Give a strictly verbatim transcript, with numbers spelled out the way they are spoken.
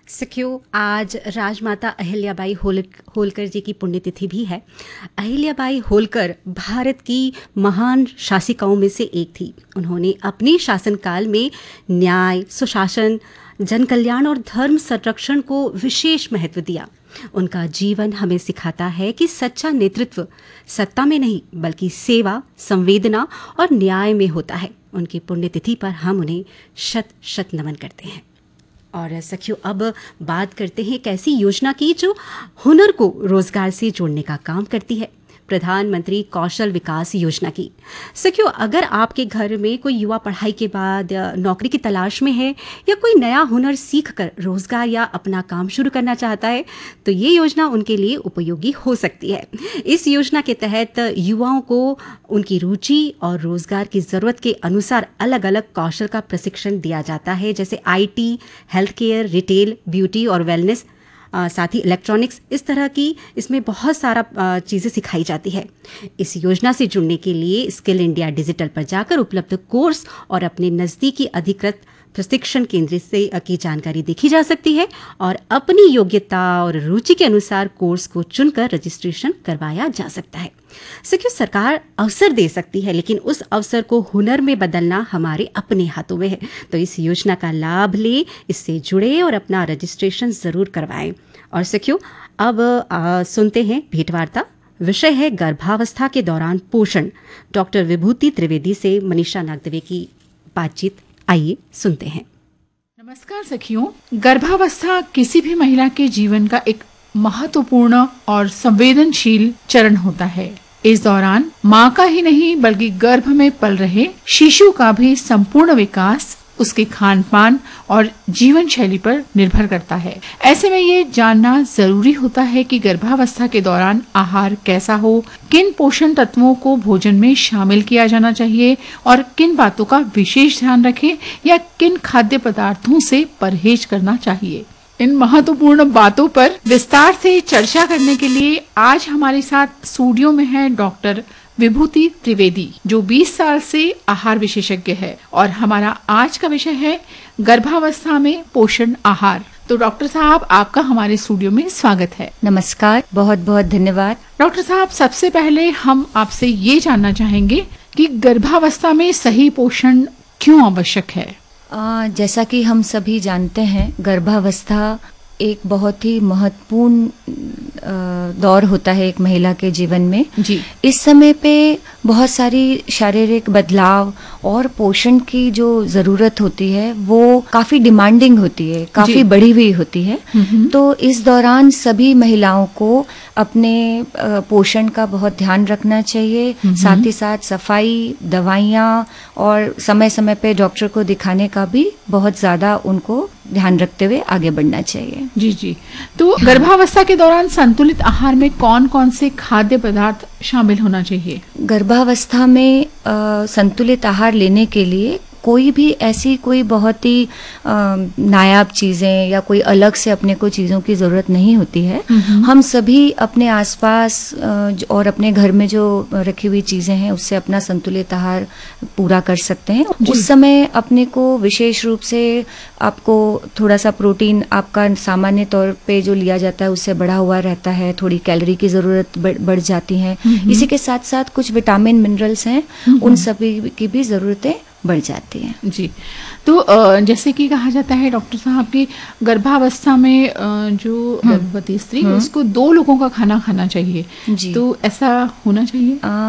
सखियों, आज राजमाता अहिल्याबाई होल होलकर जी की पुण्यतिथि भी है। अहिल्याबाई होलकर भारत की महान शासिकाओं में से एक थी। उन्होंने अपने शासनकाल में न्याय, सुशासन, जन कल्याण और धर्म संरक्षण को विशेष महत्व दिया। उनका जीवन हमें सिखाता है कि सच्चा नेतृत्व सत्ता में नहीं बल्कि सेवा, संवेदना और न्याय में होता है। उनकी पुण्यतिथि पर हम उन्हें शत शत नमन करते हैं। और सखियों, अब बात करते हैं एक ऐसी योजना की जो हुनर को रोजगार से जोड़ने का काम करती है, प्रधानमंत्री कौशल विकास योजना की। सखियों, अगर आपके घर में कोई युवा पढ़ाई के बाद नौकरी की तलाश में है या कोई नया हुनर सीखकर रोजगार या अपना काम शुरू करना चाहता है, तो ये योजना उनके लिए उपयोगी हो सकती है। इस योजना के तहत युवाओं को उनकी रुचि और रोजगार की ज़रूरत के अनुसार अलग अलग कौशल का प्रशिक्षण दिया जाता है, जैसे IT, health care, retail, beauty और वेलनेस, साथ ही इलेक्ट्रॉनिक्स। इस तरह की इसमें बहुत सारा चीज़ें सिखाई जाती है। इस योजना से जुड़ने के लिए स्किल इंडिया डिजिटल पर जाकर उपलब्ध कोर्स और अपने नज़दीकी अधिकृत प्रशिक्षण केंद्र से की जानकारी देखी जा सकती है और अपनी योग्यता और रुचि के अनुसार कोर्स को चुनकर रजिस्ट्रेशन करवाया जा सकता है। सखियों, सरकार अवसर दे सकती है, लेकिन उस अवसर को हुनर में बदलना हमारे अपने हाथों में है। तो इस योजना का लाभ ले, इससे जुड़े और अपना रजिस्ट्रेशन ज़रूर करवाएं। और सखियों, अब आ, सुनते हैं भेंटवार्ता। विषय है गर्भावस्था के दौरान पोषण। डॉक्टर विभूति त्रिवेदी से मनीषा नागदेवी की बातचीत, आइए सुनते हैं। नमस्कार सखियों, गर्भावस्था किसी भी महिला के जीवन का एक महत्वपूर्ण और संवेदनशील चरण होता है। इस दौरान माँ का ही नहीं बल्कि गर्भ में पल रहे शिशु का भी संपूर्ण विकास उसके खान पान और जीवन शैली पर निर्भर करता है। ऐसे में ये जानना जरूरी होता है कि गर्भावस्था के दौरान आहार कैसा हो, किन पोषण तत्वों को भोजन में शामिल किया जाना चाहिए और किन बातों का विशेष ध्यान रखें या किन खाद्य पदार्थों से परहेज करना चाहिए। इन महत्वपूर्ण बातों पर विस्तार से चर्चा करने के लिए आज हमारे साथ स्टूडियो में है डॉक्टर विभूति त्रिवेदी, जो बीस साल से आहार विशेषज्ञ है। और हमारा आज का विषय है गर्भावस्था में पोषण आहार। तो डॉक्टर साहब, आपका हमारे स्टूडियो में स्वागत है। नमस्कार, बहुत बहुत धन्यवाद। डॉक्टर साहब, सबसे पहले हम आपसे ये जानना चाहेंगे कि गर्भावस्था में सही पोषण क्यों आवश्यक है? आ, जैसा कि हम सभी जानते हैं, गर्भावस्था एक बहुत ही महत्वपूर्ण दौर होता है एक महिला के जीवन में। जी। इस समय पे बहुत सारी शारीरिक बदलाव और पोषण की जो जरूरत होती है वो काफी डिमांडिंग होती है, काफी बड़ी हुई होती है। तो इस दौरान सभी महिलाओं को अपने पोषण का बहुत ध्यान रखना चाहिए। साथ ही साथ सफाई, दवाइयाँ और समय समय पे डॉक्टर को दिखाने का भी बहुत ज्यादा उनको ध्यान रखते हुए आगे बढ़ना चाहिए। जी जी। तो गर्भावस्था के दौरान संतुलित आहार में कौन कौन से खाद्य पदार्थ शामिल होना चाहिए? गर्भावस्था में आ, संतुलित आहार लेने के लिए कोई भी ऐसी कोई बहुत ही नायाब चीजें या कोई अलग से अपने को चीजों की जरूरत नहीं होती है। हम सभी अपने आसपास और अपने घर में जो रखी हुई चीजें हैं उससे अपना संतुलित आहार पूरा कर सकते हैं। उस समय अपने को विशेष रूप से आपको थोड़ा सा प्रोटीन आपका सामान्य तौर पे जो लिया जाता है उससे बढ़ा हुआ रहता है, थोड़ी कैलोरी की जरूरत बढ़ जाती है। इसी के साथ साथ कुछ विटामिन, मिनरल्स हैं, उन सभी की भी जरूरतें बढ़ जाती हैं। जी। तो जैसे कि कहा जाता है डॉक्टर साहब की गर्भावस्था में जो गर्भवती स्त्री उसको दो लोगों का खाना खाना चाहिए। जी। तो ऐसा होना चाहिए?